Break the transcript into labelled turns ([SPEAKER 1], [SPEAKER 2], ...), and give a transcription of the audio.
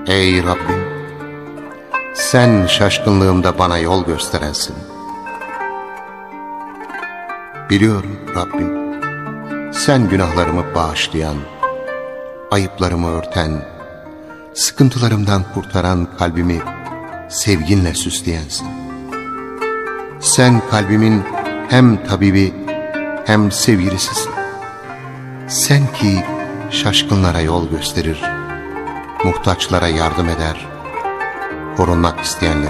[SPEAKER 1] Ey Rabbim, sen şaşkınlığımda bana yol gösterensin. Biliyorum Rabbim, sen günahlarımı bağışlayan, ayıplarımı örten, sıkıntılarımdan kurtaran kalbimi sevginle süsleyensin. Sen kalbimin hem tabibi hem sevgilisisin. Sen ki şaşkınlara yol gösterir, muhtaçlara yardım eder, korunmak isteyenleri